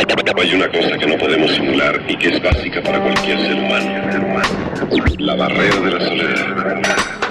Hay una cosa que no podemos simular y que es básica para cualquier ser humano. La barrera de la soledad.